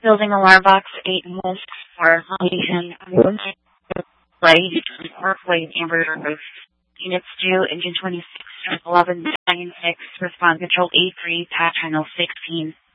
Building alarm box 8164, location, Parkway, Amber Grove. Units due, engine 26, 1196, response control 83, patch channel 16.